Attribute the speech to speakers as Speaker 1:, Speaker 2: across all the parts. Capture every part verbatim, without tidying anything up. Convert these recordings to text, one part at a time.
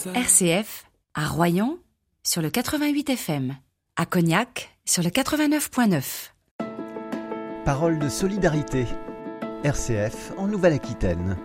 Speaker 1: R C F, à Royan, sur le quatre-vingt-huit F M, à Cognac, sur le quatre-vingt-neuf virgule neuf.
Speaker 2: Parole de solidarité. R C F en Nouvelle-Aquitaine.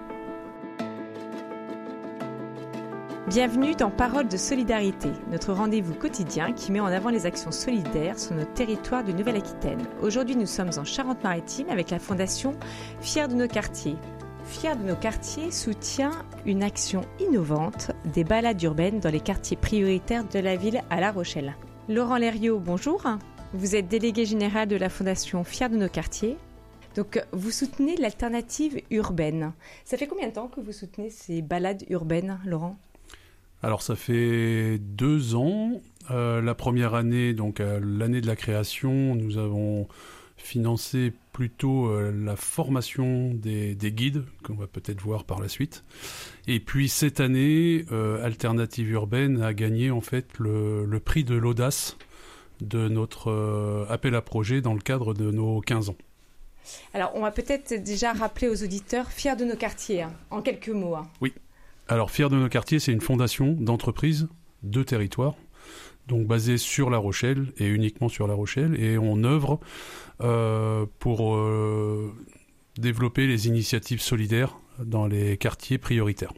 Speaker 3: Bienvenue dans Parole de solidarité, notre rendez-vous quotidien qui met en avant les actions solidaires sur notre territoire de Nouvelle-Aquitaine. Aujourd'hui, nous sommes en Charente-Maritime avec la fondation Fiers de nos quartiers. Fiers de nos quartiers soutient une action innovante des balades urbaines dans les quartiers prioritaires de la ville à La Rochelle. Laurent Lériot, bonjour. Vous êtes délégué général de la fondation Fiers de nos quartiers. Donc, vous soutenez l'alternative urbaine. Ça fait combien de temps que vous soutenez ces balades urbaines, Laurent ?
Speaker 4: Alors ça fait deux ans. Euh, la première année, donc euh, l'année de la création, nous avons financé plutôt euh, la formation des, des guides, qu'on va peut-être voir par la suite. Et puis cette année, euh, Alternative Urbaine a gagné en fait le, le prix de l'audace de notre euh, appel à projet dans le cadre de nos quinze ans.
Speaker 3: Alors on va peut-être déjà rappeler aux auditeurs Fiers de nos quartiers, hein, en quelques mots. Hein.
Speaker 4: Oui. Alors, Fiers de nos quartiers, c'est une fondation d'entreprise de territoire, donc basée sur La Rochelle et uniquement sur La Rochelle. Et on œuvre euh, pour euh, développer les initiatives solidaires dans les quartiers prioritaires.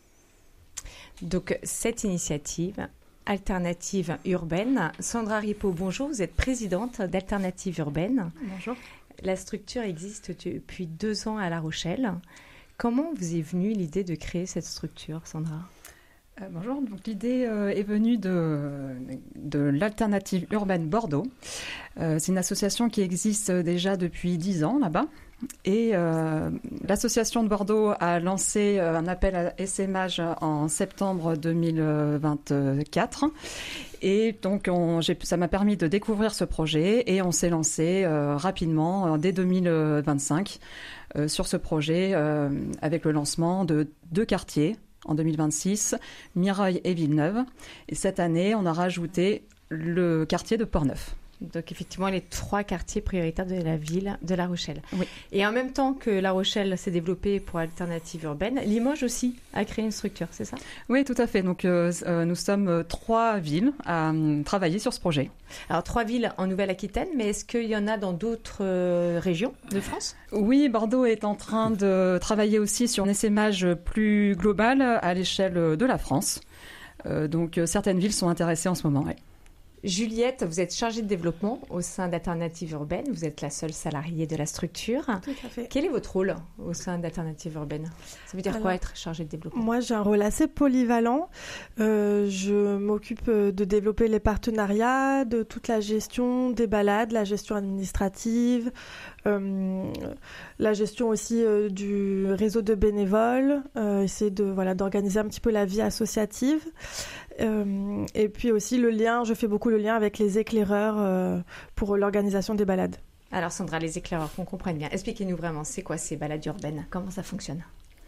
Speaker 3: Donc, cette initiative, Alternative Urbaine. Sandra Ripaud, bonjour, vous êtes présidente d'Alternative Urbaine.
Speaker 5: Bonjour. La
Speaker 3: structure existe depuis deux ans à La Rochelle. Comment vous est venue l'idée de créer cette structure, Sandra ?
Speaker 5: euh, Bonjour, donc l'idée euh, est venue de, de l'Alternative Urbaine Bordeaux. Euh, c'est une association qui existe déjà depuis dix ans là-bas. Et euh, l'association de Bordeaux a lancé euh, un appel à essaimage en septembre deux mille vingt-quatre. Et donc, on, j'ai, ça m'a permis de découvrir ce projet et on s'est lancé euh, rapidement, dès deux mille vingt-cinq, euh, sur ce projet euh, avec le lancement de deux quartiers en deux mille vingt-six, Mireuil et Villeneuve. Et cette année, on a rajouté le quartier de Portneuf.
Speaker 3: Donc effectivement, les trois quartiers prioritaires de la ville de La Rochelle.
Speaker 5: Oui.
Speaker 3: Et en même temps que La Rochelle s'est développée pour Alternative Urbaine, Limoges aussi a créé une structure, c'est ça ?
Speaker 5: Oui, tout à fait. Donc euh, nous sommes trois villes à euh, travailler sur ce projet.
Speaker 3: Alors trois villes en Nouvelle-Aquitaine, mais est-ce qu'il y en a dans d'autres euh, régions de France ?
Speaker 5: Oui, Bordeaux est en train de travailler aussi sur un essaimage plus global à l'échelle de la France. Euh, donc euh, certaines villes sont intéressées en ce moment, oui.
Speaker 3: Juliette, vous êtes chargée de développement au sein d'Alternative Urbaine. Vous êtes la seule salariée de la structure.
Speaker 6: Tout à fait.
Speaker 3: Quel est votre rôle au sein d'Alternative Urbaine ? Ça veut dire Alors, quoi être chargée de développement ?
Speaker 6: Moi, j'ai un rôle assez polyvalent. Euh, je m'occupe de développer les partenariats, de toute la gestion des balades, la gestion administrative, euh, la gestion aussi euh, du réseau de bénévoles, euh, essayer de, voilà, d'organiser un petit peu la vie associative. Euh, et puis aussi le lien, je fais beaucoup le lien avec les éclaireurs euh, pour l'organisation des balades.
Speaker 3: Alors Sandra, les éclaireurs, qu'on comprenne bien, expliquez-nous vraiment, c'est quoi ces balades urbaines ? Comment ça fonctionne ?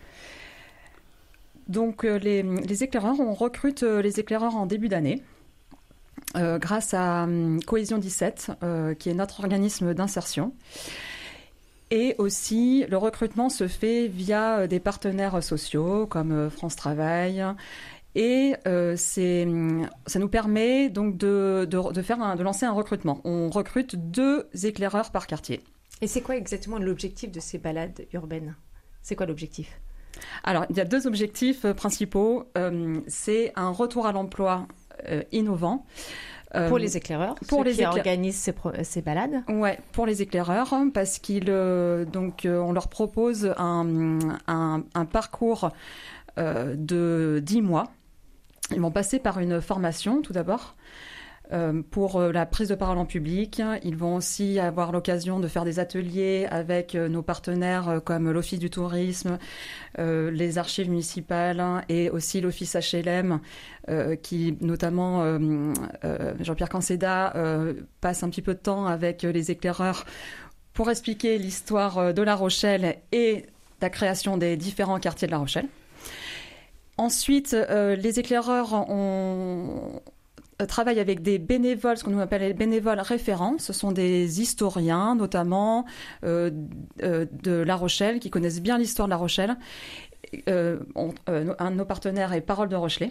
Speaker 5: Donc euh, les, les éclaireurs, on recrute euh, les éclaireurs en début d'année euh, grâce à euh, Cohésion dix-sept, euh, qui est notre organisme d'insertion. Et aussi, le recrutement se fait via euh, des partenaires sociaux comme euh, France Travail. Et euh, c'est, ça nous permet donc de, de, de, faire un, de lancer un recrutement. On recrute deux éclaireurs par quartier.
Speaker 3: Et c'est quoi exactement l'objectif de ces balades urbaines ? C'est quoi l'objectif ?
Speaker 5: Alors, il y a deux objectifs principaux. Euh, c'est un retour à l'emploi euh, innovant.
Speaker 3: Euh, pour les éclaireurs,
Speaker 5: pour
Speaker 3: ceux
Speaker 5: les
Speaker 3: qui
Speaker 5: écla...
Speaker 3: organisent ces, pro... ces balades.
Speaker 5: Ouais, pour les éclaireurs, parce qu'ils euh, donc euh, on leur propose un, un, un parcours euh, de dix mois. Ils vont passer par une formation tout d'abord euh, pour euh, la prise de parole en public. Ils vont aussi avoir l'occasion de faire des ateliers avec euh, nos partenaires euh, comme l'Office du tourisme, euh, les archives municipales et aussi l'Office H L M euh, qui notamment euh, euh, Jean-Pierre Canceda euh, passe un petit peu de temps avec euh, les éclaireurs pour expliquer l'histoire de La Rochelle et la création des différents quartiers de La Rochelle. Ensuite, euh, les éclaireurs ont, euh, travaillent avec des bénévoles, ce qu'on appelle les bénévoles référents. Ce sont des historiens, notamment euh, euh, de La Rochelle, qui connaissent bien l'histoire de La Rochelle. Euh, on, euh, un de nos partenaires est Parole de Rochelet.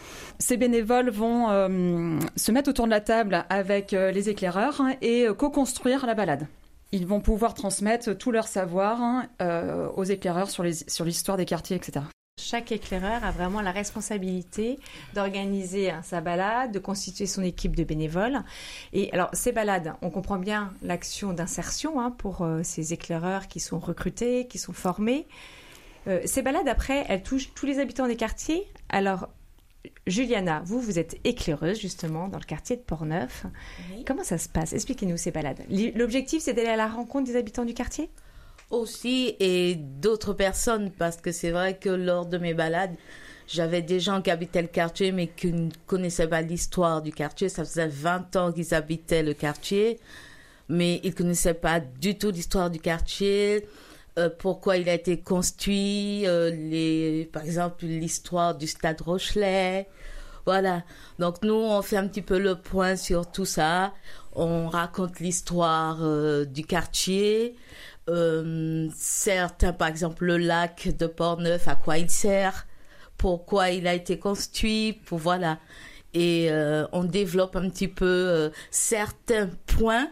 Speaker 5: Ces bénévoles vont euh, se mettre autour de la table avec euh, les éclaireurs et euh, co-construire la balade. Ils vont pouvoir transmettre tout leur savoir euh, aux éclaireurs sur, les, sur l'histoire des quartiers, et cetera.
Speaker 3: Chaque éclaireur a vraiment la responsabilité d'organiser hein, sa balade, de constituer son équipe de bénévoles. Et alors, ces balades, on comprend bien l'action d'insertion hein, pour euh, ces éclaireurs qui sont recrutés, qui sont formés. Euh, ces balades, après, elles touchent tous les habitants des quartiers. Alors, Juliana, vous, vous êtes éclaireuse, justement, dans le quartier de Port-Neuf. Oui. Comment ça se passe? Expliquez-nous ces balades. L'objectif, c'est d'aller à la rencontre des habitants du quartier?
Speaker 7: Aussi, et d'autres personnes, parce que c'est vrai que lors de mes balades, j'avais des gens qui habitaient le quartier, mais qui ne connaissaient pas l'histoire du quartier. Ça faisait vingt ans qu'ils habitaient le quartier, mais ils ne connaissaient pas du tout l'histoire du quartier, euh, pourquoi il a été construit, euh, les, par exemple, l'histoire du Stade Rochelet. Voilà. Donc, nous, on fait un petit peu le point sur tout ça. On raconte l'histoire euh, du quartier. Euh, certains, par exemple, le lac de Port-Neuf, à quoi il sert, pourquoi il a été construit, pour voilà. Et euh, on développe un petit peu euh, certains points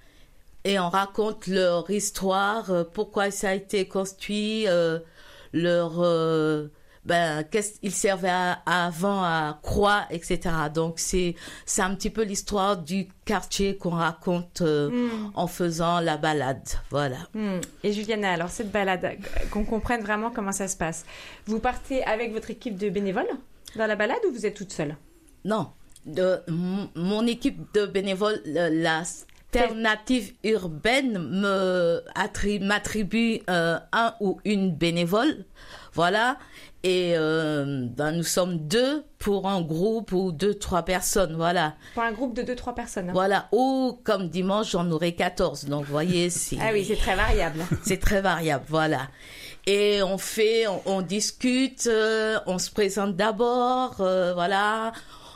Speaker 7: et on raconte leur histoire, euh, pourquoi ça a été construit, euh, leur euh, ben qu'est-ce qu'il servait à, à avant à quoi, et cetera. Donc c'est c'est un petit peu l'histoire du quartier qu'on raconte euh, mm. en faisant la balade, voilà.
Speaker 3: Mm. Et Juliana, alors cette balade, qu'on comprenne vraiment comment ça se passe. Vous partez avec votre équipe de bénévoles dans la balade ou vous êtes toute seule?
Speaker 7: Non, de, m- mon équipe de bénévoles, la alternative urbaine me attri- m'attribue euh, un ou une bénévole, voilà. Et euh, ben, nous sommes deux pour un groupe ou deux, trois personnes, voilà.
Speaker 3: Pour un groupe de deux, trois personnes. Hein.
Speaker 7: Voilà, ou comme dimanche, j'en aurai quatorze. Donc, vous voyez, c'est...
Speaker 3: Ah oui, c'est très variable.
Speaker 7: C'est très variable, voilà. Et on fait, on, on discute, euh, on se présente d'abord, euh, voilà.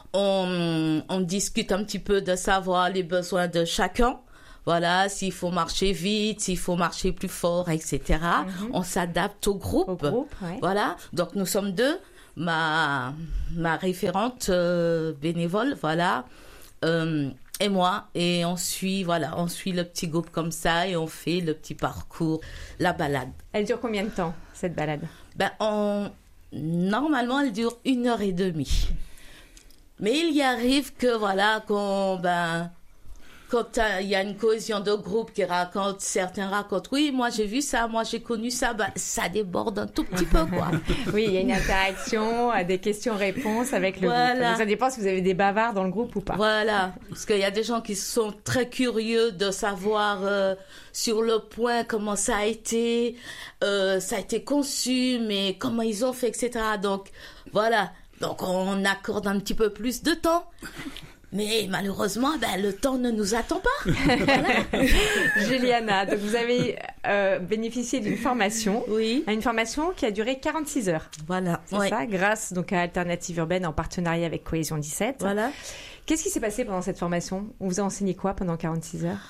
Speaker 7: On, on discute un petit peu de savoir les besoins de chacun. Voilà, s'il faut marcher vite, s'il faut marcher plus fort, et cetera. Mm-hmm. On s'adapte au groupe.
Speaker 3: Au groupe, ouais.
Speaker 7: Voilà, donc nous sommes deux. Ma, ma référente euh, bénévole, voilà, euh, et moi. Et on suit, voilà, on suit le petit groupe comme ça et on fait le petit parcours, la balade.
Speaker 3: Elle dure combien de temps, cette balade?
Speaker 7: Ben, on, normalement, elle dure une heure et demie. Mais il y arrive que, voilà, qu'on, ben... Quand il y a une cohésion de groupe qui raconte, certains racontent, oui, moi j'ai vu ça, moi j'ai connu ça, bah, ça déborde un tout petit peu, quoi.
Speaker 3: Oui, il y a une interaction, des questions-réponses avec le
Speaker 7: voilà.
Speaker 3: groupe. Donc, ça dépend si vous avez des bavards dans le groupe ou pas.
Speaker 7: Voilà, parce qu'il y a des gens qui sont très curieux de savoir euh, sur le point comment ça a été, euh, ça a été conçu, mais comment ils ont fait, et cetera. Donc, voilà. Donc, on accorde un petit peu plus de temps. Mais malheureusement, ben, le temps ne nous attend pas. Voilà.
Speaker 3: Juliana, donc vous avez euh, bénéficié d'une formation.
Speaker 7: Oui.
Speaker 3: Une formation qui a duré quarante-six heures.
Speaker 7: Voilà.
Speaker 3: C'est
Speaker 7: ouais.
Speaker 3: ça, grâce donc, à Alternative Urbaine en partenariat avec Cohésion dix-sept.
Speaker 7: Voilà.
Speaker 3: Qu'est-ce qui s'est passé pendant cette formation? On vous a enseigné quoi pendant quarante-six heures?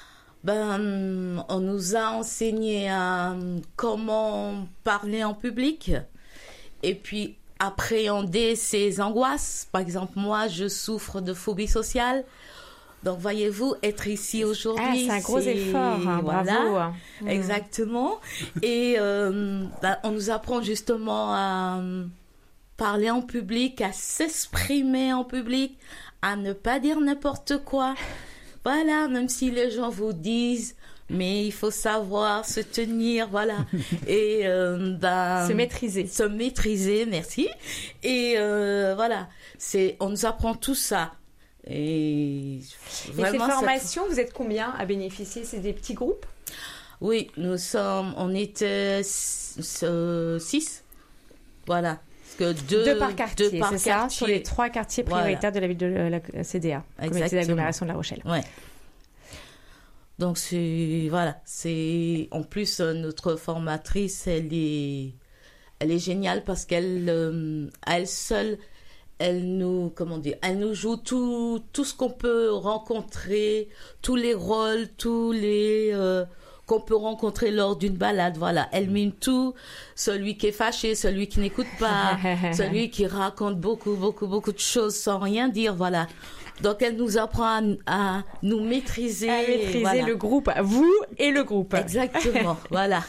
Speaker 7: Ben, on nous a enseigné à comment parler en public. Et puis, appréhender ses angoisses. Par exemple, moi, je souffre de phobie sociale. Donc, voyez-vous, être ici aujourd'hui...
Speaker 3: Ah, c'est un gros
Speaker 7: c'est...
Speaker 3: effort, hein,
Speaker 7: voilà,
Speaker 3: bravo.
Speaker 7: Exactement. Et euh, ben, on nous apprend justement à parler en public, à s'exprimer en public, à ne pas dire n'importe quoi. Voilà, même si les gens vous disent... Mais il faut savoir se tenir, voilà. Et euh, ben,
Speaker 3: se maîtriser.
Speaker 7: Se maîtriser, merci. Et euh, voilà, c'est, on nous apprend tout ça. Et,
Speaker 3: vraiment, et ces formations, cette... vous êtes combien à bénéficier? C'est des petits groupes?
Speaker 7: Oui, nous sommes, on était six. Voilà. Parce que deux,
Speaker 3: deux par quartier,
Speaker 7: deux par
Speaker 3: c'est
Speaker 7: quartier.
Speaker 3: ça, sur les trois quartiers prioritaires voilà. de la ville de la C D A, Communauté d'agglomération de La Rochelle.
Speaker 7: Ouais. Donc, c'est, voilà, c'est, en plus, notre formatrice, elle est, elle est géniale parce qu'elle, euh, à elle seule, elle nous, comment dire, elle nous joue tout, tout ce qu'on peut rencontrer, tous les rôles, tous les, euh, qu'on peut rencontrer lors d'une balade. Voilà, elle mime tout, celui qui est fâché, celui qui n'écoute pas, celui qui raconte beaucoup, beaucoup, beaucoup de choses sans rien dire. Voilà. Donc, elle nous apprend à, à nous maîtriser.
Speaker 3: À maîtriser
Speaker 7: voilà.
Speaker 3: le groupe, vous et le groupe.
Speaker 7: Exactement, voilà.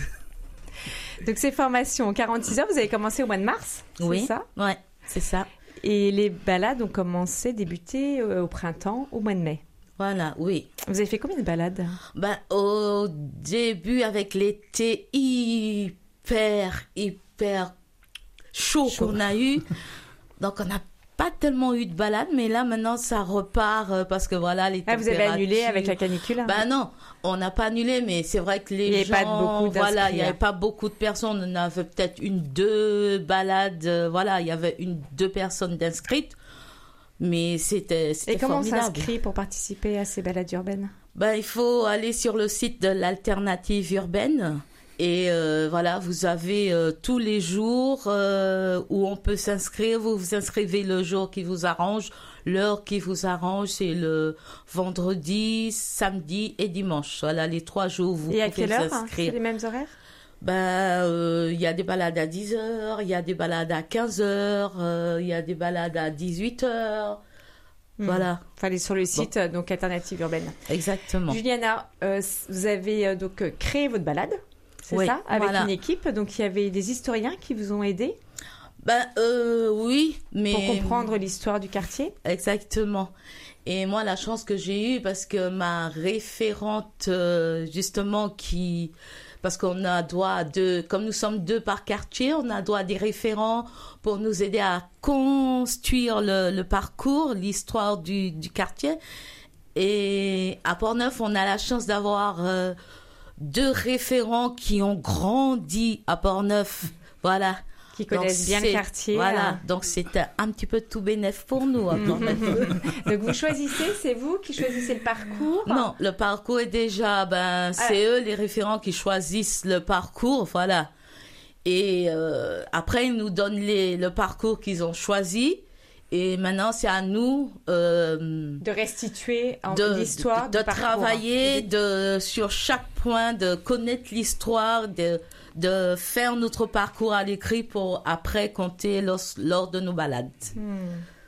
Speaker 3: Donc, ces formations, quarante-six heures, vous avez commencé au mois de mars, c'est
Speaker 7: oui,
Speaker 3: ça?
Speaker 7: Oui, c'est ça.
Speaker 3: Et les balades ont commencé, débuté euh, au printemps, au mois de mai.
Speaker 7: Voilà, oui.
Speaker 3: Vous avez fait combien de balades?
Speaker 7: Ben, au début, avec l'été hyper, hyper chaud, chaud. qu'on a eu, donc on n'a pas tellement eu de balades, mais là, maintenant, ça repart euh, parce que voilà, les
Speaker 3: ah, vous avez annulé avec la canicule? Hein?
Speaker 7: Ben non, on n'a pas annulé, mais c'est vrai que les
Speaker 3: il
Speaker 7: gens...
Speaker 3: Il n'y avait pas beaucoup
Speaker 7: voilà, il n'y avait pas beaucoup de personnes. On avait peut-être une, deux balades. Euh, voilà, il y avait une, deux personnes d'inscrites. Mais c'était, c'était
Speaker 3: Et comment
Speaker 7: formidable.
Speaker 3: on s'inscrit pour participer à ces balades urbaines?
Speaker 7: Ben, il faut aller sur le site de l'Alternative Urbaine. Et euh, voilà, vous avez euh, tous les jours euh, où on peut s'inscrire. Vous vous inscrivez le jour qui vous arrange, l'heure qui vous arrange. C'est le vendredi, samedi et dimanche. Voilà, les trois jours où vous
Speaker 3: et
Speaker 7: pouvez
Speaker 3: à quelle heure,
Speaker 7: vous inscrire.
Speaker 3: Hein, c'est les mêmes horaires?
Speaker 7: Ben, euh, il y a des balades à dix heures, il y a des balades à quinze heures, euh, il y a des balades à dix-huit heures. Mmh. Voilà.
Speaker 3: Il faut aller sur le site, bon. donc Alternative Urbaine.
Speaker 7: Exactement.
Speaker 3: Juliana, euh, vous avez euh, donc créé votre balade, c'est
Speaker 7: oui,
Speaker 3: ça, avec
Speaker 7: voilà.
Speaker 3: une équipe. Donc il y avait des historiens qui vous ont aidé.
Speaker 7: Ben euh, oui, mais
Speaker 3: pour comprendre l'histoire du quartier.
Speaker 7: Exactement. Et moi, la chance que j'ai eue, parce que ma référente, euh, justement, qui, parce qu'on a droit à deux, comme nous sommes deux par quartier, on a droit à des référents pour nous aider à construire le, le parcours, l'histoire du, du quartier. Et à Port-Neuf, on a la chance d'avoir euh, deux référents qui ont grandi à Port-Neuf. Voilà.
Speaker 3: Qui connaissent donc, bien le quartier.
Speaker 7: Voilà,
Speaker 3: hein.
Speaker 7: donc c'est un petit peu tout bénef pour nous. À Port-Neuf.
Speaker 3: Donc vous choisissez, c'est vous qui choisissez le parcours?
Speaker 7: Non, le parcours est déjà, ben, c'est ah. eux les référents qui choisissent le parcours, voilà. Et euh, après, ils nous donnent les, le parcours qu'ils ont choisi. Et maintenant, c'est à nous euh,
Speaker 3: de restituer en
Speaker 7: de,
Speaker 3: l'histoire
Speaker 7: de, de
Speaker 3: du parcours.
Speaker 7: travailler de, sur chaque point, de connaître l'histoire, de, de faire notre parcours à l'écrit pour après compter lors, lors de nos balades.
Speaker 3: Hmm.